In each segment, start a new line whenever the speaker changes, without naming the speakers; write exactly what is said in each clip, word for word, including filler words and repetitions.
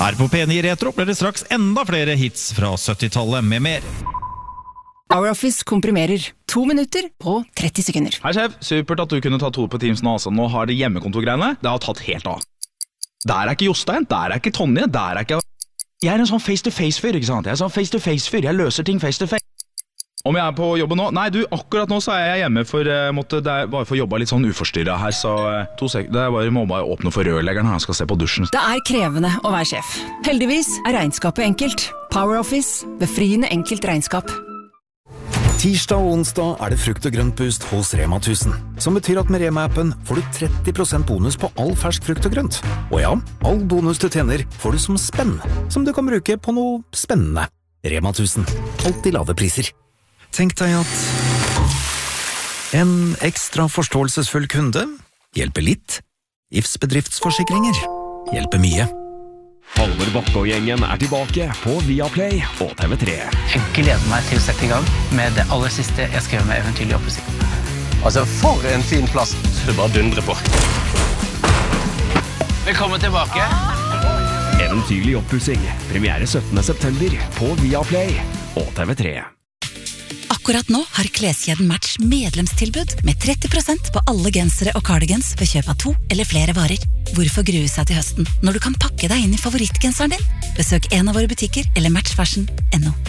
Her på P ni Retro blir det straks enda flere hits fra syttitallet med mer.
PowerOffice komprimerer to minutter på tretti sekunder.
Hei sjef, supert at du kunne ta to på Teams nå. Altså. Nå har det hjemmekontorgreiene, det har tatt helt av. Der er ikke Jostein, der er ikke Tonje, der er ikke... Jeg er en sånn face-to-face-fyr, ikke sant? Jeg er en sånn face-to-face-fyr, jeg løser ting face-to-face. Om jeg er på jobben nå? Nei, du, akkurat nå så er jeg hjemme for uh, måtte, det er bare for å jobbe litt sånn uforstyrret her, så uh, to sek det er bare, må bare åpne for rørleggeren her, han skal se på dusjen.
Det er krevende å være sjef. Heldigvis er regnskapet enkelt. PowerOffice, befriende enkelt regnskap.
Tirsdag og onsdag er det frukt og grønt boost hos Rema tusen, som betyr at med Rema-appen får du tretti prosent bonus på all fersk frukt og grønt. Og ja, all bonus du tjener får du som spenn, som du kan bruke på noe spennende. Rema tusen, alltid lave priser. Tenk deg at en ekstra forståelsesfull kunde hjelper litt. I F S bedriftsforsikringer hjelper mye.
Halvor Bakke og gjengen er tilbake på Viaplay og T V tre.
Jeg gleder meg til å sette i gang med det aller siste jeg skrev med Eventyrlig oppussing.
Altså, for en fin plass. Du bare dundrer på.
Velkommen tilbake.
Eventyrlig oppussing. Premiere syttende september på Viaplay og T V tre.
Akkurat nå har kleskjeden Match medlemstilbud med tretti prosent på alle gensere og cardigans ved kjøp av to eller flere varer. Hvorfor grue seg til høsten når du kan pakke deg inn i favorittgenseren din? Besøk en av våre butikker eller matchfashion punktum no.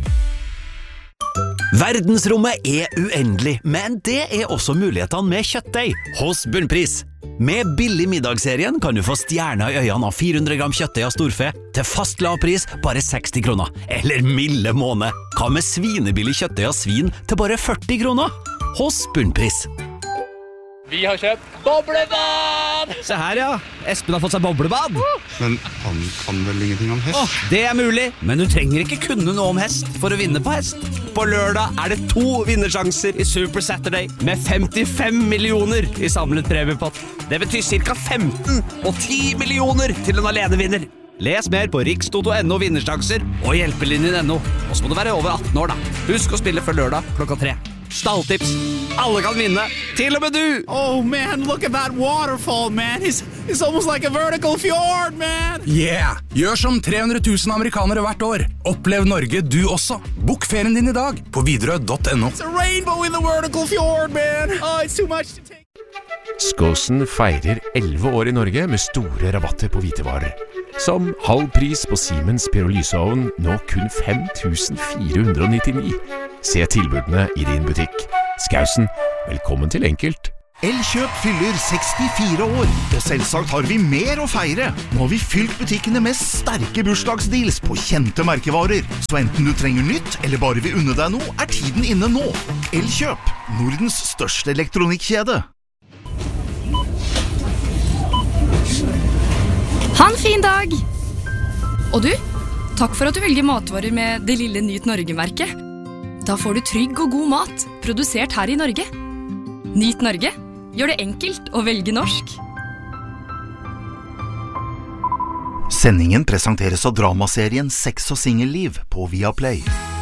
Verdensrommet er uendelig, men det er også mulighetene med kjøttdeig hos Bunnpris. Med billig middagsserien kan du få stjerner i øynene av fire hundre gram kjøttdeig av storfe til fast lavpris bare seksti kroner. Eller milde måne. Hva med svinebillig kjøttdeig av svin til bare førti kroner? Hos Bunnpris.
Vi har kjøpt boblebad!
Se her, ja. Espen har fått seg boblebad.
Men han kan vel ingenting om hest?
Åh, det er mulig, men du trenger ikke kunne noe om hest for å vinne på hest. På lørdag er det to vinnersjanser i Super Saturday med femtifem millioner i samlet premiepott. Det betyr cirka femten og ti millioner til en alenevinner. Les mer på rikstoto punktum no vinnersjanser og hjelpelinjen punktum no. Og så må du være over atten år da. Husk å spille før lørdag klokka tre. Stalltips. Alle kan vinne. Til og med du.
Oh man, look at that waterfall, man. It's, it's almost like a vertical fjord, man.
Yeah. Gjør som tre hundre tusen amerikanere hvert år. Opplev Norge du også. Bok ferien din i dag på Widerøe punktum no.
It's a rainbow in the vertical fjord, man. Oh, it's too much to take.
Skåsen feirer elleve år i Norge med store rabatter på hvitevarer. Som halv pris på Siemens Pyrolysovn, nå kun fem tusen fire hundre nittini. Se tilbudene i din butikk. Skausen, velkommen til Enkelt.
Elkjøp fyller sekstifire år, og selvsagt har vi mer å feire. Nå har vi fylt butikkene med sterke bursdagsdeals på kjente merkevarer. Så enten du trenger nytt, eller bare vil unne deg noe, er tiden inne nå. Elkjøp, Nordens største elektronikkjede.
Ha en fin dag! Og du, takk for at du velger matvarer med det lille Nyt Norge-merket. Da får du trygg og god mat, produsert her i Norge. Nyt Norge, gjør det enkelt å velge norsk.
Sendingen presenteres av dramaserien Sex og Singelliv på Viaplay.